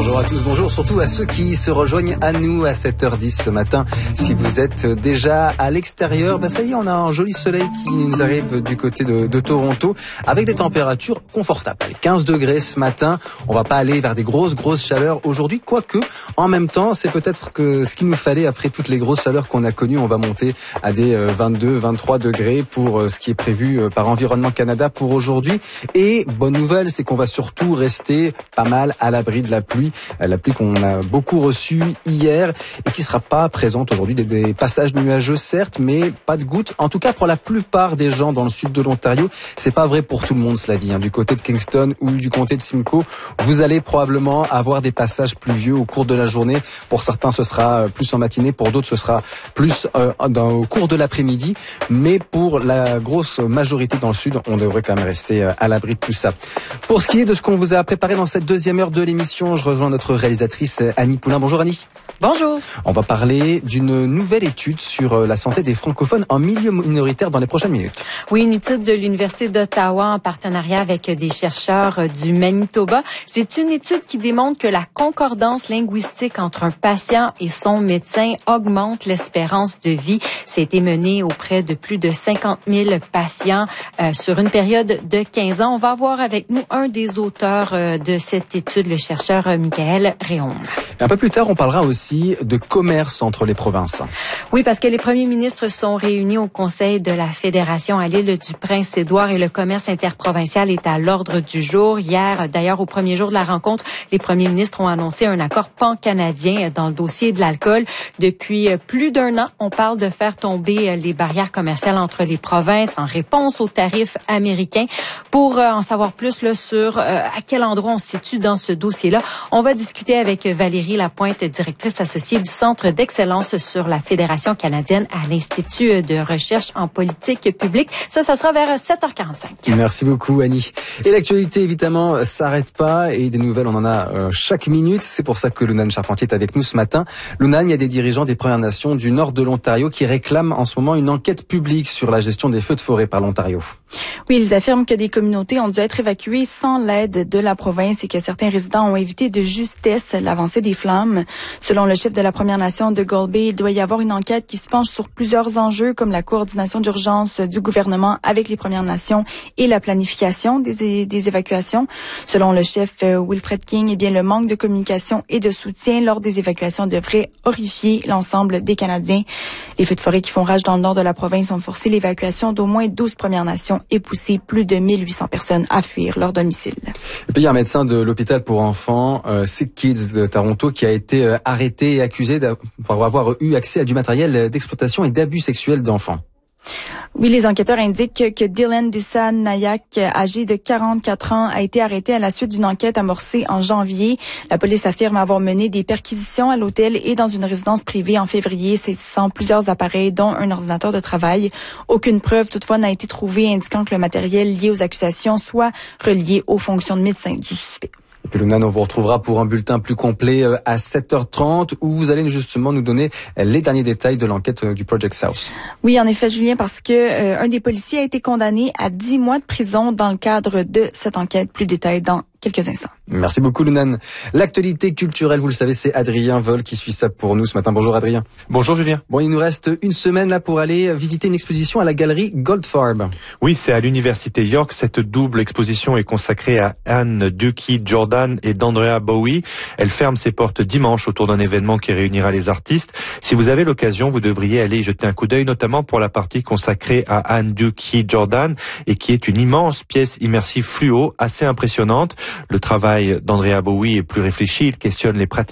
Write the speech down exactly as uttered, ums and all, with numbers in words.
Bonjour à tous, bonjour surtout à ceux qui se rejoignent à nous à sept heures dix ce matin. Si vous êtes déjà à l'extérieur, bah ça y est, on a un joli soleil qui nous arrive du côté de, de Toronto avec des températures confortables. quinze degrés ce matin, on va pas aller vers des grosses grosses chaleurs aujourd'hui, quoique en même temps, c'est peut-être que ce qu'il nous fallait après toutes les grosses chaleurs qu'on a connues. On va monter à des vingt-deux, vingt-trois degrés pour ce qui est prévu par Environnement Canada pour aujourd'hui. Et bonne nouvelle, c'est qu'on va surtout rester pas mal à l'abri de la pluie. La pluie qu'on a beaucoup reçue hier et qui sera pas présente aujourd'hui. Des, des passages nuageux certes, mais pas de gouttes. En tout cas, pour la plupart des gens dans le sud de l'Ontario, c'est pas vrai pour tout le monde, cela dit. Hein. Du côté de Kingston ou du comté de Simcoe, vous allez probablement avoir des passages pluvieux au cours de la journée. Pour certains, ce sera plus en matinée. Pour d'autres, ce sera plus euh, dans, au cours de l'après-midi. Mais pour la grosse majorité dans le sud, on devrait quand même rester à l'abri de tout ça. Pour ce qui est de ce qu'on vous a préparé dans cette deuxième heure de l'émission, je rejoins notre réalisatrice Annie Poulain. Bonjour Annie. Bonjour. On va parler d'une nouvelle étude sur la santé des francophones en milieu minoritaire dans les prochaines minutes. Oui, une étude de l'Université d'Ottawa en partenariat avec des chercheurs du Manitoba. C'est une étude qui démontre que la concordance linguistique entre un patient et son médecin augmente l'espérance de vie. Ça a été mené auprès de plus de cinquante mille patients euh, sur une période de quinze ans. On va voir avec nous un des auteurs euh, de cette étude, le chercheur euh, Michael Réaume. Un peu plus tard, on parlera aussi de commerce entre les provinces. Oui, parce que les premiers ministres sont réunis au Conseil de la Fédération à l'île du Prince-Édouard et le commerce interprovincial est à l'ordre du jour. Hier, d'ailleurs, au premier jour de la rencontre, les premiers ministres ont annoncé un accord pan-canadien dans le dossier de l'alcool. Depuis plus d'un an, on parle de faire tomber les barrières commerciales entre les provinces en réponse aux tarifs américains. Pour en savoir plus là, sur à quel endroit on se situe dans ce dossier-là, on va discuter avec Valérie Lapointe, directrice associée du Centre d'excellence sur la Fédération canadienne à l'Institut de recherche en politique publique. Ça, ça sera vers sept heures quarante-cinq. Merci beaucoup, Annie. Et l'actualité, évidemment, s'arrête pas et des nouvelles, on en a euh, chaque minute. C'est pour ça que Lunane Charpentier est avec nous ce matin. Lunane, il y a des dirigeants des Premières Nations du nord de l'Ontario qui réclament en ce moment une enquête publique sur la gestion des feux de forêt par l'Ontario. Oui, ils affirment que des communautés ont dû être évacuées sans l'aide de la province et que certains résidents ont évité de justesse l'avancée des flammes. Selon le chef de la Première Nation de Gull Bay, il doit y avoir une enquête qui se penche sur plusieurs enjeux comme la coordination d'urgence du gouvernement avec les Premières Nations et la planification des, des évacuations. Selon le chef Wilfred King, eh bien, le manque de communication et de soutien lors des évacuations devrait horrifier l'ensemble des Canadiens. Les feux de forêt qui font rage dans le nord de la province ont forcé l'évacuation d'au moins douze Premières Nations et poussé plus de mille huit cents personnes à fuir leur domicile. Et puis il y a un médecin de l'hôpital pour enfants, euh, Sick Kids de Toronto, qui a été euh, arrêté et accusé d'avoir eu accès à du matériel d'exploitation et d'abus sexuels d'enfants. Oui, les enquêteurs indiquent que Dylan Dissa Nayak, âgé de quarante-quatre ans, a été arrêté à la suite d'une enquête amorcée en janvier. La police affirme avoir mené des perquisitions à l'hôtel et dans une résidence privée en février, saisissant plusieurs appareils, dont un ordinateur de travail. Aucune preuve, toutefois, n'a été trouvée indiquant que le matériel lié aux accusations soit relié aux fonctions de médecin du suspect. Et puis Lunane, on vous retrouvera pour un bulletin plus complet à sept heures trente où vous allez justement nous donner les derniers détails de l'enquête du Project South. Oui, en effet, Julien, parce que euh, un des policiers a été condamné à dix mois de prison dans le cadre de cette enquête. Plus de détails dans quelques instants. Merci beaucoup, Lunane. L'actualité culturelle, vous le savez, c'est Adrien Vol qui suit ça pour nous ce matin. Bonjour Adrien. Bonjour Julien. Bon, il nous reste une semaine là pour aller visiter une exposition à la galerie Goldfarb. Oui, c'est à l'université York. Cette double exposition est consacrée à Anne Dukey Jordan et d'Andrea Bowie. Elle ferme ses portes dimanche autour d'un événement qui réunira les artistes. Si vous avez l'occasion, vous devriez aller y jeter un coup d'œil, notamment pour la partie consacrée à Anne Dukey Jordan et qui est une immense pièce immersive fluo assez impressionnante. Le travail d'Andrea Bowie est plus réfléchi. Il questionne les pratiques